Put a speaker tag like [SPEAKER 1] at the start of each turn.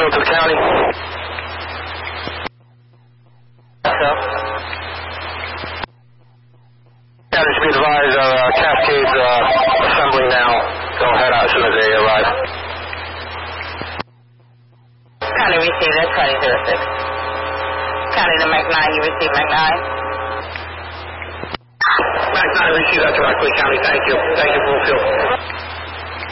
[SPEAKER 1] Fullfield to the county. County, just be advised, our Cascades assembling now. Go ahead out as soon as they arrive.
[SPEAKER 2] County received at 2006. County to Mac 9, you received Mac 9.
[SPEAKER 1] Mac 9 received that directly, County. Thank you. Thank you, Fullfield.